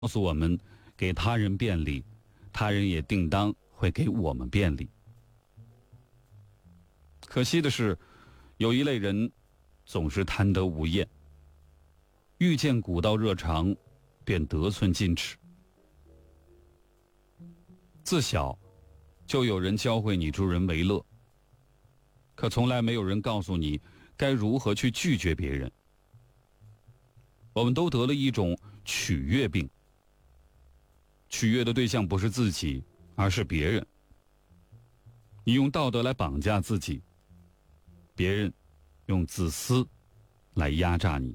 告诉我们，给他人便利，他人也定当会给我们便利。可惜的是，有一类人总是贪得无厌，遇见古道热肠，便得寸进尺。自小就有人教会你助人为乐，可从来没有人告诉你该如何去拒绝别人。我们都得了一种取悦病，取悦的对象不是自己，而是别人。你用道德来绑架自己，别人用自私来压榨你。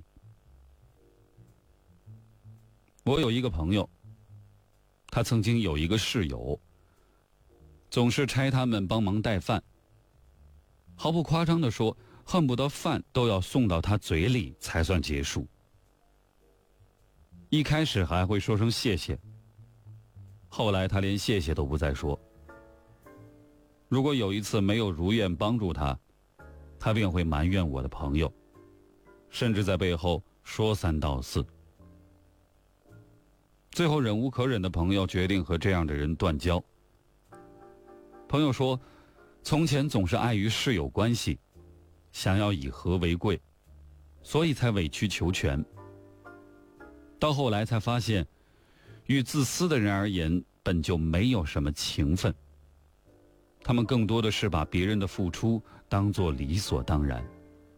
我有一个朋友，他曾经有一个室友，总是差他们帮忙带饭，毫不夸张地说，恨不得饭都要送到他嘴里才算结束。一开始还会说声谢谢，后来他连谢谢都不再说。如果有一次没有如愿帮助他，他便会埋怨我的朋友，甚至在背后说三道四。最后忍无可忍的朋友决定和这样的人断交。朋友说，从前总是碍于室友关系，想要以和为贵，所以才委曲求全。到后来才发现，与自私的人而言，本就没有什么情分。他们更多的是把别人的付出当作理所当然。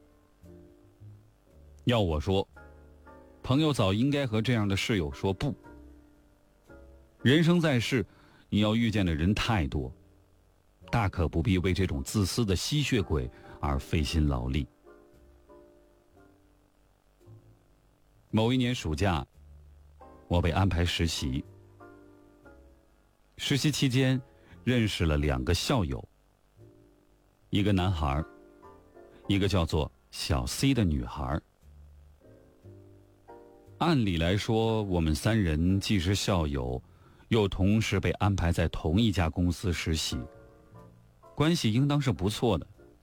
要我说，朋友早应该和这样的室友说不。人生在世，你要遇见的人太多，大可不必为这种自私的吸血鬼而费心劳力。某一年暑假，我被安排实习。实习期间，认识了2个校友，一个男孩，一个叫做小 C 的女孩。按理来说，我们3人既是校友，又同时被安排在同一家公司实习，关系应当是不错的。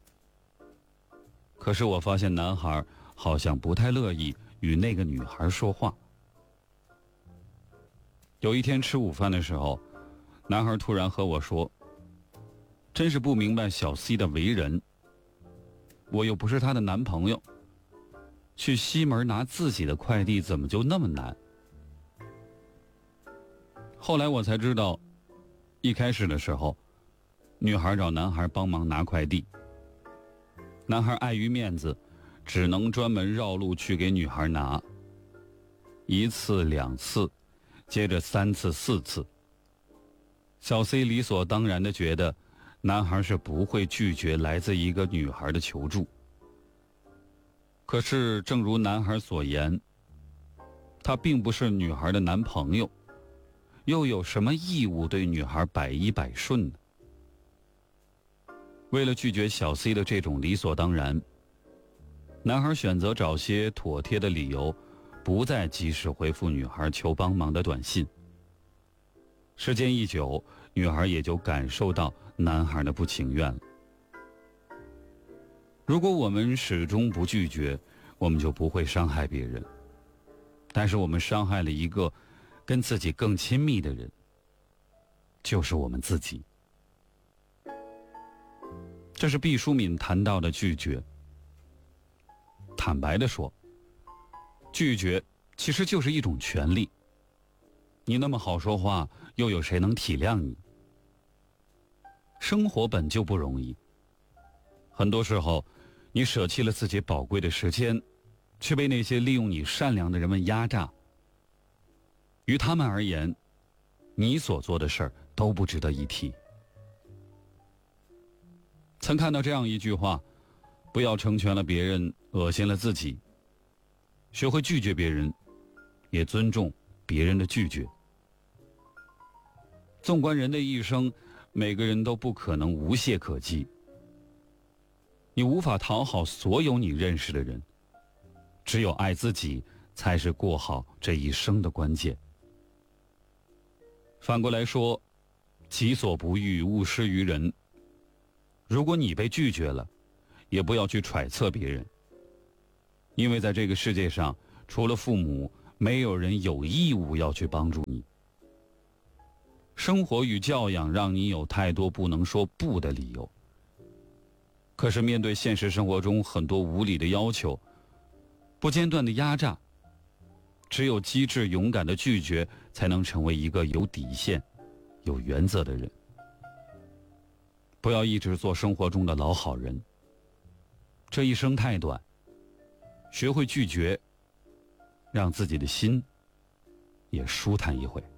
可是我发现男孩好像不太乐意与那个女孩说话。有一天吃午饭的时候，男孩突然和我说，真是不明白小 C 的为人，我又不是他的男朋友，去西门拿自己的快递怎么就那么难？后来我才知道，一开始的时候，女孩找男孩帮忙拿快递，男孩碍于面子，只能专门绕路去给女孩拿。1次2次，接着3次4次。小 C 理所当然地觉得，男孩是不会拒绝来自一个女孩的求助。可是正如男孩所言，他并不是女孩的男朋友，又有什么义务对女孩百依百顺呢？为了拒绝小 C 的这种理所当然，男孩选择找些妥帖的理由，不再及时回复女孩求帮忙的短信。时间一久，女孩也就感受到男孩的不情愿了。如果我们始终不拒绝，我们就不会伤害别人。但是我们伤害了一个跟自己更亲密的人，就是我们自己。这是毕淑敏谈到的拒绝。坦白地说，拒绝其实就是一种权利。你那么好说话，又有谁能体谅你？生活本就不容易，很多时候，你舍弃了自己宝贵的时间，却被那些利用你善良的人们压榨。于他们而言，你所做的事儿都不值得一提。曾看到这样一句话，不要成全了别人，恶心了自己。学会拒绝别人，也尊重别人的拒绝。纵观人的一生，每个人都不可能无懈可击。你无法讨好所有你认识的人，只有爱自己，才是过好这一生的关键。反过来说，己所不欲，勿施于人。如果你被拒绝了，也不要去揣测别人，因为在这个世界上，除了父母， 没有人有义务要去帮助你。生活与教养让你有太多不能说不的理由，可是面对现实生活中很多无理的要求，不间断的压榨，只有机智勇敢的拒绝，才能成为一个有底线、有原则的人。不要一直做生活中的老好人，这一生太短，学会拒绝，让自己的心也舒坦一回。